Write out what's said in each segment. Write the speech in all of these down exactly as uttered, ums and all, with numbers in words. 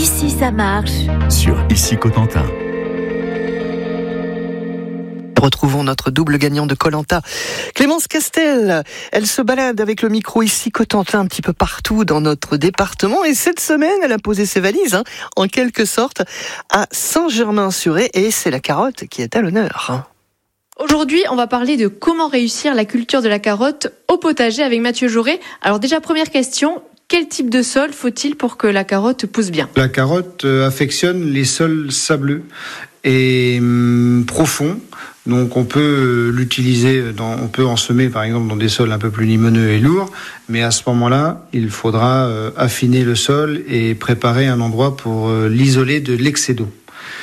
Ici ça marche. Sur Ici Cotentin. Retrouvons notre double gagnant de Koh-Lanta, Clémence Castel. Elle se balade avec le micro Ici Cotentin un petit peu partout dans notre département. Et cette semaine, elle a posé ses valises, hein, en quelque sorte, à Saint-Germain-sur-Aie. Et c'est la carotte qui est à l'honneur. Aujourd'hui, on va parler de comment réussir la culture de la carotte au potager avec Mathieu Jauré. Alors déjà, première question, quel type de sol faut-il pour que la carotte pousse bien ? La carotte affectionne les sols sableux et hum, profonds. Donc on peut l'utiliser, dans, on peut en semer par exemple dans des sols un peu plus limoneux et lourds, mais à ce moment-là, il faudra euh, affiner le sol et préparer un endroit pour euh, l'isoler de l'excès d'eau.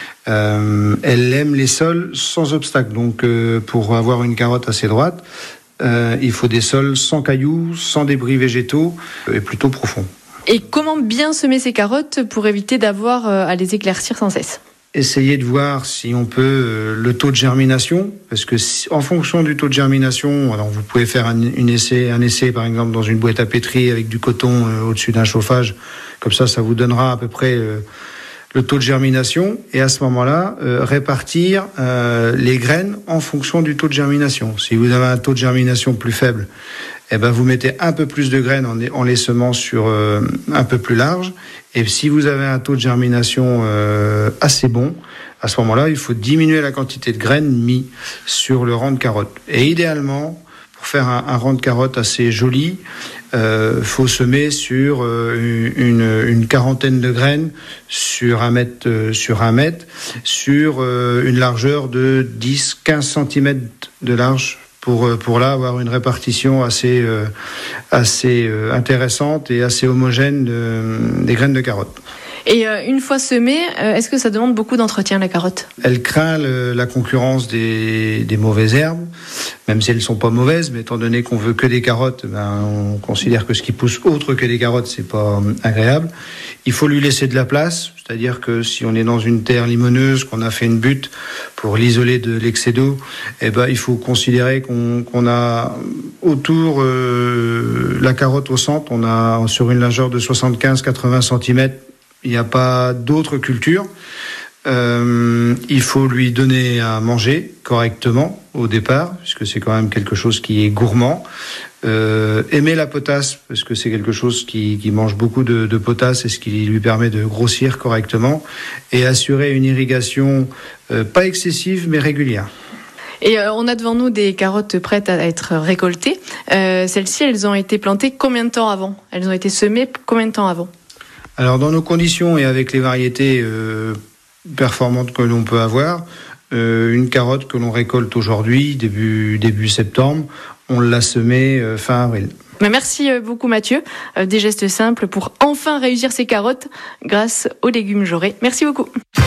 Euh, elle aime les sols sans obstacle, donc euh, pour avoir une carotte assez droite, euh, il faut des sols sans cailloux, sans débris végétaux et plutôt profonds. Et comment bien semer ces carottes pour éviter d'avoir à les éclaircir sans cesse ? Essayez de voir si on peut euh, le taux de germination, parce que si, en fonction du taux de germination, alors vous pouvez faire un, une essai, un essai par exemple dans une boîte à pétri avec du coton euh, au-dessus d'un chauffage, comme ça, ça vous donnera à peu près euh, le taux de germination, et à ce moment-là, euh, répartir euh, les graines en fonction du taux de germination. Si vous avez un taux de germination plus faible, eh ben vous mettez un peu plus de graines en, en les semant sur euh, un peu plus large. Et si vous avez un taux de germination euh, assez bon, à ce moment-là, il faut diminuer la quantité de graines mis sur le rang de carotte. Et idéalement, pour faire un, un rang de carotte assez joli, euh, faut semer sur euh, une, une quarantaine de graines sur un mètre, euh, sur un mètre, sur euh, une largeur de dix à quinze centimètres de large. Pour, pour là avoir une répartition assez, euh, assez euh, intéressante et assez homogène de, des graines de carotte. Et euh, une fois semée, euh, est-ce que ça demande beaucoup d'entretien, la carotte ? Elle craint le, la concurrence des, des mauvaises herbes, même si elles ne sont pas mauvaises, mais étant donné qu'on veut que des carottes, ben, on considère que ce qui pousse autre que des carottes, c'est pas agréable. Il faut lui laisser de la place, c'est-à-dire que si on est dans une terre limoneuse, qu'on a fait une butte pour l'isoler de l'excès d'eau, eh ben, il faut considérer qu'on, qu'on a autour euh, la carotte au centre, on a sur une largeur de soixante-quinze à quatre-vingts centimètres, il n'y a pas d'autre culture. Euh, il faut lui donner à manger correctement au départ, puisque c'est quand même quelque chose qui est gourmand. Euh, aimer la potasse, parce que c'est quelque chose qui, qui mange beaucoup de, de potasse et ce qui lui permet de grossir correctement. Et assurer une irrigation euh, pas excessive, mais régulière. Et euh, on a devant nous des carottes prêtes à être récoltées. Euh, celles-ci, elles ont été plantées combien de temps avant ? Elles ont été semées combien de temps avant ? Alors dans nos conditions et avec les variétés euh, performantes que l'on peut avoir, euh, une carotte que l'on récolte aujourd'hui, début, début septembre, on l'a semée euh, fin avril. Mais merci beaucoup Mathieu, euh, des gestes simples pour enfin réussir ces carottes grâce aux légumes Jauré. Merci beaucoup.